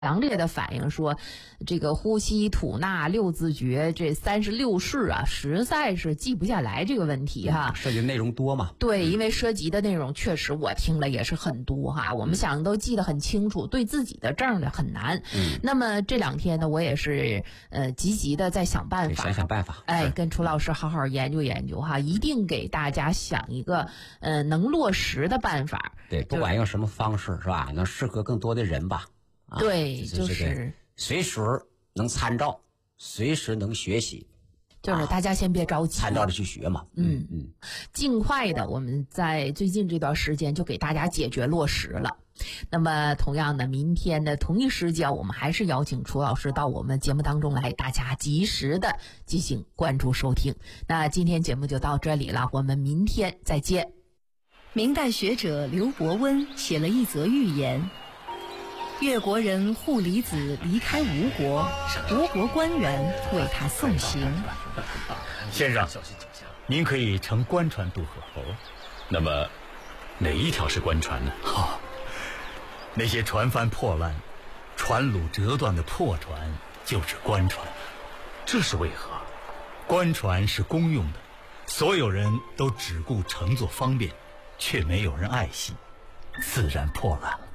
强烈的反映说，这个呼吸、吐纳、六字诀这36式啊，实在是记不下来这个问题哈。 涉及的内容多嘛？ 对，因为涉及的内容确实我听了也是很多哈。我们想都记得很清楚，对自己的证呢很难。那么这2天呢，我也是积极的在想办法， 想办法。 跟楚老师好好研究研究哈，一定给大家想一个能落实的办法。 对，不管用什么方式是吧，能适合更多的人吧。 对，就是随时能参照，随时能学习， 就是大家先别着急， 参照着去学嘛。 尽快的，我们在最近这段时间就给大家解决落实了。那么同样的，明天的同一时间，我们还是邀请楚老师到我们节目当中来，大家及时的进行关注收听。那今天节目就到这里了，我们明天再见。 明代学者刘伯温写了一则寓言。越国人户离子离开吴国，吴国官员为他送行。 先生，您可以乘官船渡河。那么，哪一条是官船呢？那些船帆破烂、船橹折断的破船就是官船。这是为何？官船是公用的，所有人都只顾乘坐方便，却没有人爱惜，自然破烂了。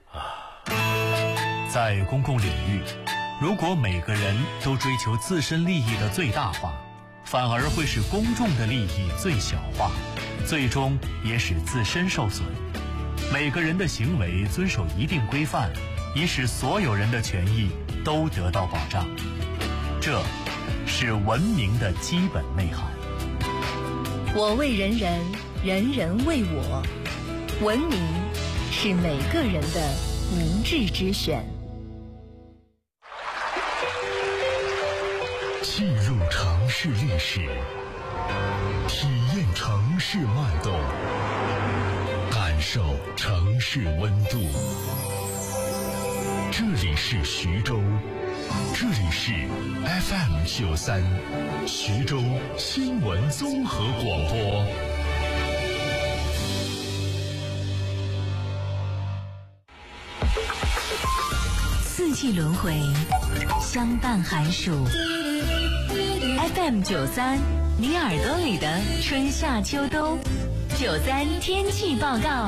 在公共领域，如果每个人都追求自身利益的最大化，反而会使公众的利益最小化，最终也使自身受损。每个人的行为遵守一定规范，以使所有人的权益都得到保障。这是文明的基本内涵。 我为人人，人人为我。文明是每个人的明智之选。 进入城市历史，体验城市脉动，感受城市温度。这里是徐州，这里是 FM93 徐州新闻综合广播。 四季轮回，相伴寒暑。FM93，你耳朵里的春夏秋冬。93天气报告。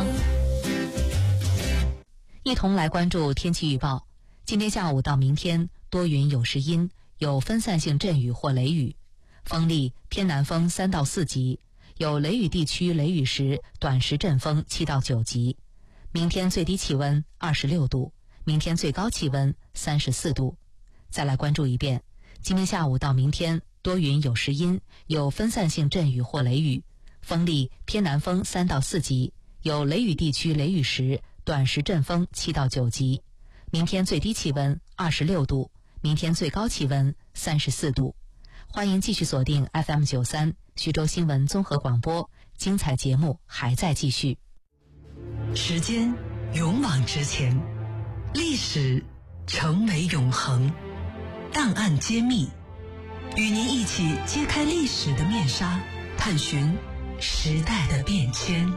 一同来关注天气预报。今天下午到明天多云有时阴，有分散性阵雨或雷雨，风力偏南风3到4级，有雷雨地区雷雨时短时阵风7到9级。明天最低气温26度，明天最高气温34度。再来关注一遍，今天下午到明天多云有时阴，有分散性阵雨或雷雨，风力偏南风3到4级，有雷雨地区雷雨时短时阵风7到9级。明天最低气温26度，明天最高气温34度。欢迎继续锁定 FM93 徐州新闻综合广播，精彩节目还在继续。 时间勇往直前，历史成为永恒，档案揭秘，与您一起揭开历史的面纱，探寻时代的变迁。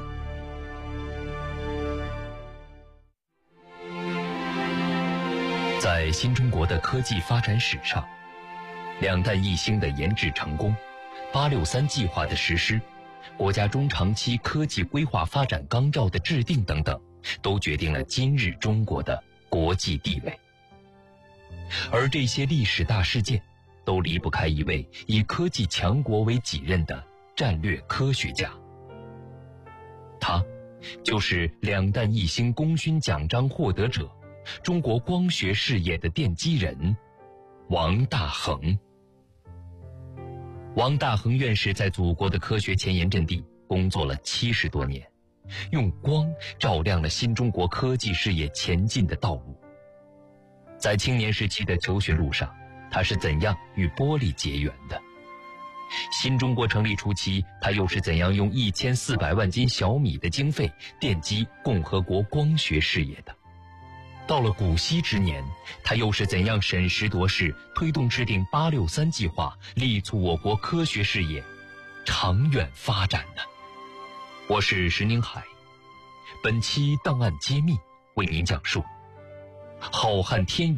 在新中国的科技发展史上，两弹一星的研制成功，863计划的实施，国家中长期科技规划发展纲要的制定等等，都决定了今日中国的国际地位。而这些历史大事件都离不开一位以科技强国为己任的战略科学家，他就是两弹一星功勋奖章获得者，中国光学事业的奠基人王大珩。王大珩院士在祖国的科学前沿阵地工作了70多年，用光照亮了新中国科技事业前进的道路。在青年时期的求学路上，他是怎样与玻璃结缘的？新中国成立初期，他又是怎样用1400万斤小米的经费奠基共和国光学事业的？到了古稀之年，他又是怎样审时度势，推动制定863计划，力促我国科学事业长远发展呢？我是石宁海，本期档案揭秘为您讲述好汉天